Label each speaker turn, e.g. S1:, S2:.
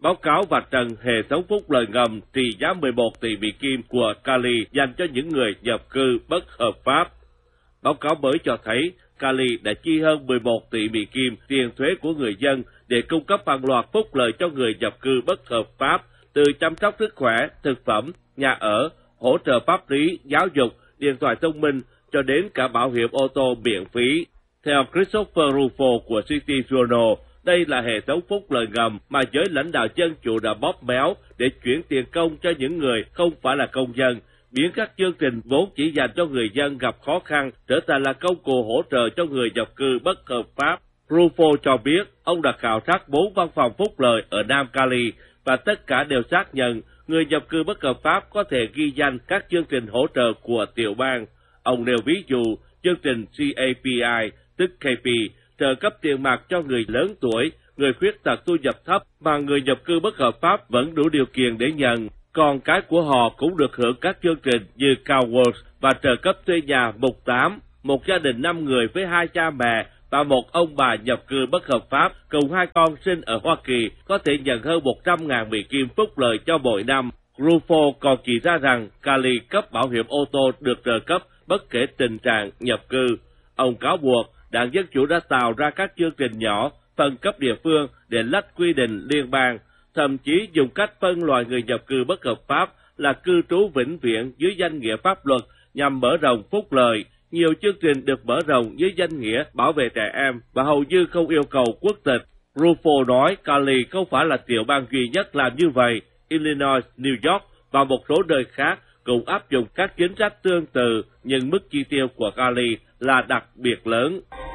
S1: báo cáo vạch trần hệ thống phúc lợi ngầm trị giá 11 tỷ Mỹ Kim của Cali dành cho những người nhập cư bất hợp pháp. Báo cáo mới cho thấy Cali đã chi hơn 11 tỷ Mỹ Kim tiền thuế của người dân để cung cấp hàng loạt phúc lợi cho người nhập cư bất hợp pháp, từ chăm sóc sức khỏe, thực phẩm, nhà ở, hỗ trợ pháp lý, giáo dục, điện thoại thông minh, cho đến cả bảo hiểm ô tô miễn phí. Theo Christopher Rufo của City Journal, đây là hệ thống phúc lợi ngầm mà giới lãnh đạo dân chủ đã bóp méo để chuyển tiền công cho những người không phải là công dân, biến các chương trình vốn chỉ dành cho người dân gặp khó khăn trở thành là công cụ hỗ trợ cho người nhập cư bất hợp pháp. Rufo cho biết ông đã khảo sát 4 văn phòng phúc lợi ở Nam Cali và tất cả đều xác nhận người nhập cư bất hợp pháp có thể ghi danh các chương trình hỗ trợ của tiểu bang. Ông nêu ví dụ chương trình CAPI, tức KP, trợ cấp tiền mặt cho người lớn tuổi, người khuyết tật thu nhập thấp mà người nhập cư bất hợp pháp vẫn đủ điều kiện để nhận. Con cái của họ cũng được hưởng các chương trình như CalWorks và trợ cấp thuê nhà mục 8, một gia đình 5 người với 2 cha mẹ và một ông bà nhập cư bất hợp pháp cùng 2 con sinh ở Hoa Kỳ có thể nhận hơn 100.000 Mỹ Kim phúc lợi cho mỗi năm. Rufo còn chỉ ra rằng Cali cấp bảo hiểm ô tô được trợ cấp bất kể tình trạng nhập cư. Ông cáo buộc Đảng Dân Chủ đã tạo ra các chương trình nhỏ, phân cấp địa phương để lách quy định liên bang, thậm chí dùng cách phân loại người nhập cư bất hợp pháp là cư trú vĩnh viễn dưới danh nghĩa pháp luật nhằm mở rộng phúc lợi. Nhiều chương trình được mở rộng dưới danh nghĩa bảo vệ trẻ em và hầu như không yêu cầu quốc tịch. Rufo nói Cali không phải là tiểu bang duy nhất làm như vậy. Illinois, New York và một số nơi khác cũng áp dụng các chính sách tương tự, nhưng mức chi tiêu của Cali là đặc biệt lớn.